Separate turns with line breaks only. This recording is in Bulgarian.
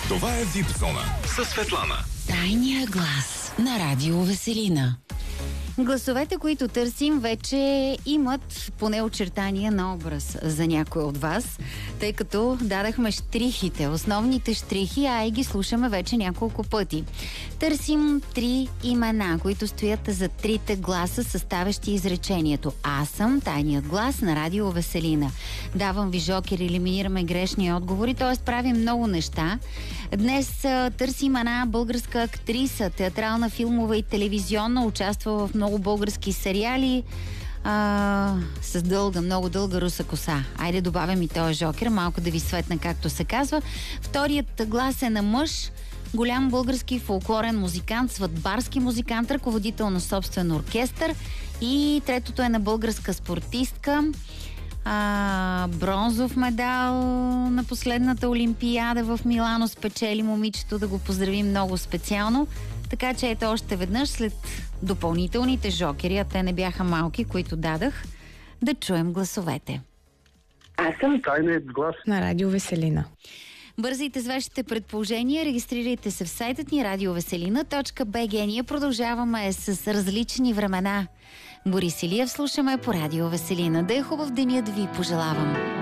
Това е Випзона със Светлана.
Тайния глас на Радио Веселина. Гласовете, които търсим, вече имат поне очертания на образ за някой от вас, тъй като дадахме щрихите, основните щрихи, а и ги слушаме вече няколко пъти. Търсим 3 имена, които стоят за 3 гласа, съставящи изречението. Аз съм тайният глас на Радио Веселина. Давам ви жокер, елиминираме грешни отговори, т.е. правим много неща. Днес търсим една българска актриса, театрална, филмова и телевизионна, участва в много български сериали с дълга, много дълга руса коса. Айде добавям и този жокер, малко да ви светна, както се казва. Вторият глас е на мъж, голям български фолклорен музикант, сватбарски музикант, ръководител на собствен оркестър. И третото е на българска спортистка, бронзов медал на последната олимпиада в Милано спечели момичето, да го поздравим много специално. Така че ето още веднъж след допълнителните жокери, а те не бяха малки, които дадах, да чуем гласовете.
Аз съм тайният глас
на Радио Веселина.
Бързайте с вашите предположения, регистрирайте се в сайтът ни radioveselina.bg. Ние продължаваме с различни времена. Борис Илиев слушаме по Радио Веселина. Да е хубав денят ви пожелавам.